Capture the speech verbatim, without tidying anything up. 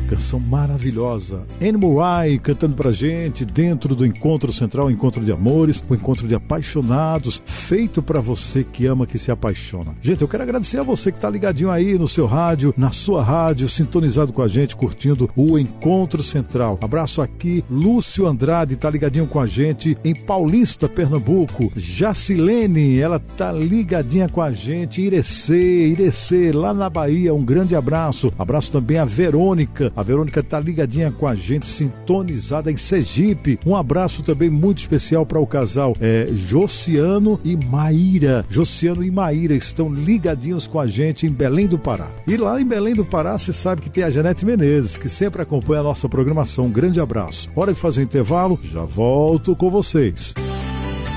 Canção maravilhosa. Anne Murray cantando pra gente dentro do Encontro Central, Encontro de Amores, o Encontro de Apaixonados, feito pra você que ama, que se apaixona. Gente, eu quero agradecer a você que tá ligadinho aí no seu rádio, na sua rádio, sintonizado com a gente, curtindo o Encontro Central. Abraço aqui, Lúcio Andrade tá ligadinho com a gente em Paulista, Pernambuco. Jacilene, ela tá ligadinha com a gente, Irecê, Irecê, lá na Bahia, um grande abraço. Abraço também a Verônica, a Verônica tá ligadinha com a gente, sintonizada em Sergipe. Um abraço também muito especial para o casal é, Josiano e Maíra. Josiano e Maíra estão ligadinhos com a gente em Belém do Pará. E lá em Belém do Pará, você sabe que tem a Janete Menezes, que sempre acompanha a nossa programação. Um grande abraço. Hora de fazer um intervalo, já volto com vocês.